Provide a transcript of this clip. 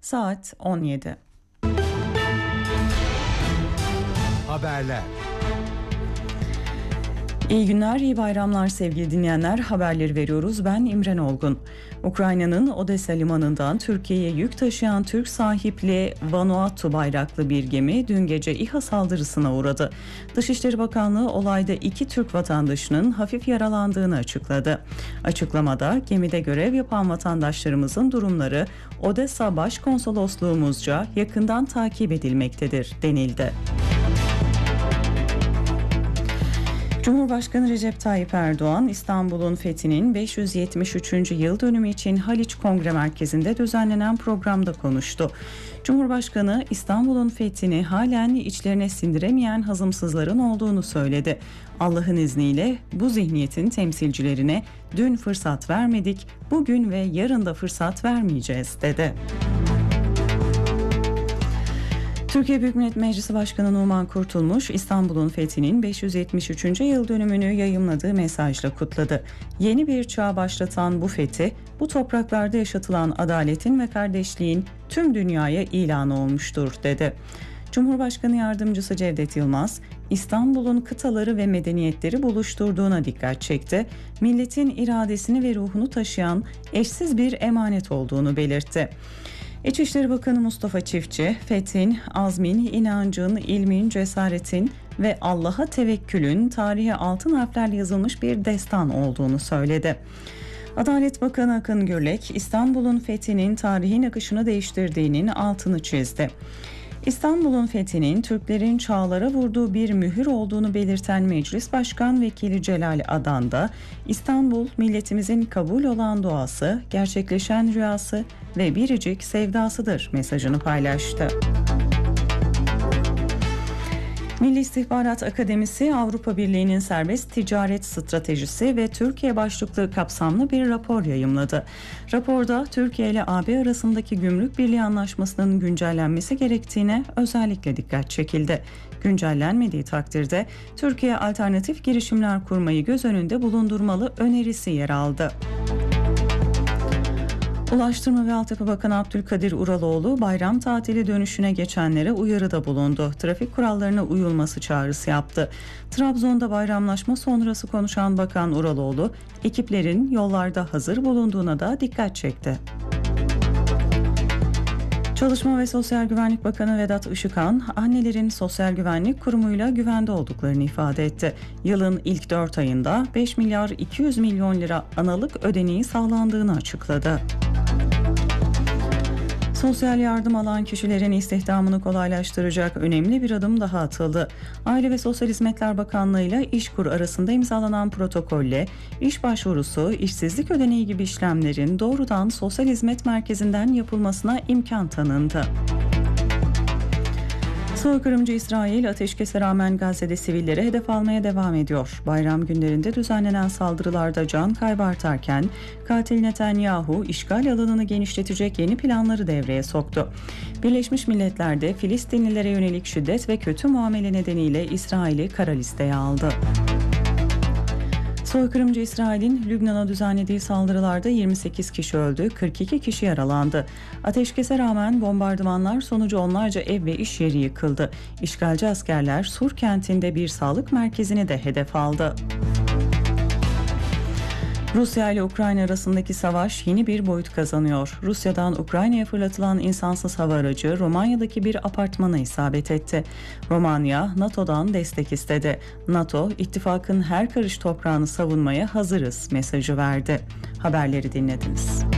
Saat 17. Haberler. İyi günler, iyi bayramlar sevgili dinleyenler. Haberleri veriyoruz. Ben İmren Olgun. Ukrayna'nın Odessa limanından Türkiye'ye yük taşıyan Türk sahipli Vanuatu bayraklı bir gemi dün gece İHA saldırısına uğradı. Dışişleri Bakanlığı olayda 2 Türk vatandaşının hafif yaralandığını açıkladı. Açıklamada gemide görev yapan vatandaşlarımızın durumları Odessa Başkonsolosluğumuzca yakından takip edilmektedir denildi. Cumhurbaşkanı Recep Tayyip Erdoğan, İstanbul'un fethinin 573. yıl dönümü için Haliç Kongre Merkezi'nde düzenlenen programda konuştu. Cumhurbaşkanı, İstanbul'un fethini halen içlerine sindiremeyen hazımsızların olduğunu söyledi. Allah'ın izniyle bu zihniyetin temsilcilerine dün fırsat vermedik, bugün ve yarın da fırsat vermeyeceğiz dedi. Türkiye Büyük Millet Meclisi Başkanı Numan Kurtulmuş, İstanbul'un fethinin 573. yıl dönümünü yayımladığı mesajla kutladı. Yeni bir çağ başlatan bu fethi, bu topraklarda yaşatılan adaletin ve kardeşliğin tüm dünyaya ilanı olmuştur, dedi. Cumhurbaşkanı Yardımcısı Cevdet Yılmaz, İstanbul'un kıtaları ve medeniyetleri buluşturduğuna dikkat çekti. Milletin iradesini ve ruhunu taşıyan eşsiz bir emanet olduğunu belirtti. İçişleri Bakanı Mustafa Çiftçi, fethin, azmin, inancın, ilmin, cesaretin ve Allah'a tevekkülün tarihe altın harflerle yazılmış bir destan olduğunu söyledi. Adalet Bakanı Akın Gürlek, İstanbul'un fethinin tarihin akışını değiştirdiğinin altını çizdi. İstanbul'un fethinin Türklerin çağlara vurduğu bir mühür olduğunu belirten Meclis Başkan Vekili Celal Adan da İstanbul milletimizin kabul olan duası, gerçekleşen rüyası ve biricik sevdasıdır mesajını paylaştı. Milli İstihbarat Akademisi, Avrupa Birliği'nin serbest ticaret stratejisi ve Türkiye başlıklı kapsamlı bir rapor yayımladı. Raporda Türkiye ile AB arasındaki Gümrük Birliği Anlaşması'nın güncellenmesi gerektiğine özellikle dikkat çekildi. Güncellenmediği takdirde Türkiye alternatif girişimler kurmayı göz önünde bulundurmalı önerisi yer aldı. Ulaştırma ve Altyapı Bakanı Abdülkadir Uraloğlu, bayram tatili dönüşüne geçenlere uyarıda bulundu. Trafik kurallarına uyulması çağrısı yaptı. Trabzon'da bayramlaşma sonrası konuşan Bakan Uraloğlu, ekiplerin yollarda hazır bulunduğuna da dikkat çekti. Çalışma ve Sosyal Güvenlik Bakanı Vedat Işıkhan, annelerin Sosyal Güvenlik Kurumu'yla güvende olduklarını ifade etti. Yılın ilk 4 ayında 5 milyar 200 milyon lira analık ödeneği sağlandığını açıkladı. Sosyal yardım alan kişilerin istihdamını kolaylaştıracak önemli bir adım daha atıldı. Aile ve Sosyal Hizmetler Bakanlığı ile İşkur arasında imzalanan protokolle iş başvurusu, işsizlik ödeneği gibi işlemlerin doğrudan Sosyal Hizmet Merkezi'nden yapılmasına imkan tanındı. Soykırımcı İsrail, ateşkese rağmen Gazze'de sivilleri hedef almaya devam ediyor. Bayram günlerinde düzenlenen saldırılarda can kaybı artarken katil Netanyahu işgal alanını genişletecek yeni planları devreye soktu. Birleşmiş Milletler'de Filistinlilere yönelik şiddet ve kötü muamele nedeniyle İsrail'i kara listeye aldı. Soykırımcı İsrail'in Lübnan'a düzenlediği saldırılarda 28 kişi öldü, 42 kişi yaralandı. Ateşkese rağmen bombardımanlar sonucu onlarca ev ve iş yeri yıkıldı. İşgalci askerler Sur kentinde bir sağlık merkezini de hedef aldı. Rusya ile Ukrayna arasındaki savaş yeni bir boyut kazanıyor. Rusya'dan Ukrayna'ya fırlatılan insansız hava aracı Romanya'daki bir apartmana isabet etti. Romanya, NATO'dan destek istedi. NATO, ittifakın her karış toprağını savunmaya hazırız mesajı verdi. Haberleri dinlediniz.